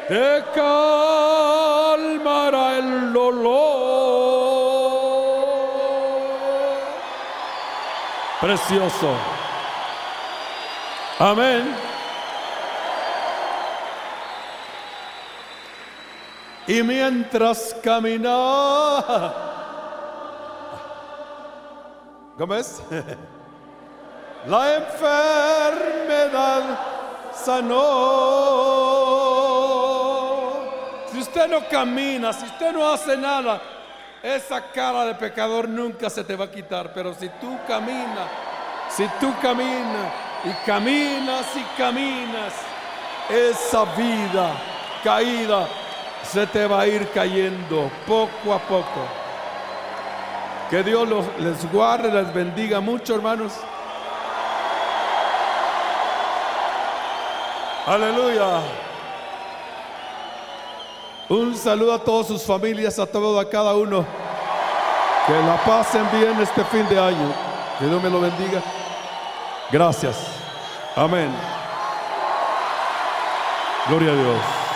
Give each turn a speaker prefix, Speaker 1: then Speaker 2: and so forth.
Speaker 1: te calmará el dolor. Precioso. Amén. Y mientras camina, ¿cómo es? La enfermedad sanó. Si usted no camina, si usted no hace nada, esa cara de pecador nunca se te va a quitar. Pero si tú caminas y caminas, esa vida caída se te va a ir cayendo poco a poco. Que Dios les guarde, les bendiga mucho, hermanos. Aleluya. Un saludo a todas sus familias, a cada uno. Que la pasen bien este fin de año. Que Dios me lo bendiga. Gracias. Amén. Gloria a Dios.